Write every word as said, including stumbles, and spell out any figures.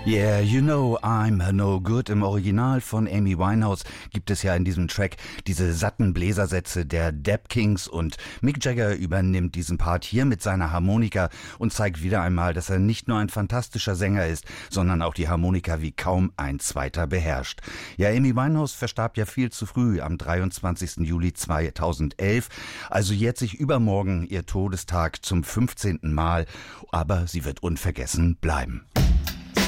Yeah, you know I'm no good. Im Original von Amy Winehouse gibt es ja in diesem Track diese satten Bläsersätze der Dap Kings und Mick Jagger übernimmt diesen Part hier mit seiner Harmonika und zeigt wieder einmal, dass er nicht nur ein fantastischer Sänger ist, sondern auch die Harmonika wie kaum ein zweiter beherrscht. Ja, Amy Winehouse verstarb ja viel zu früh am dreiundzwanzigsten Juli zweitausendelf, also jährt sich übermorgen ihr Todestag zum fünfzehnten Mal, aber sie wird unvergessen bleiben.